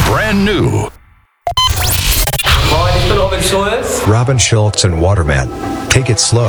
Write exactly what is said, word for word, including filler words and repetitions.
brand new. Moin, ich bin Robin Schulz. Robin Schulz and Waterman. Take it slow.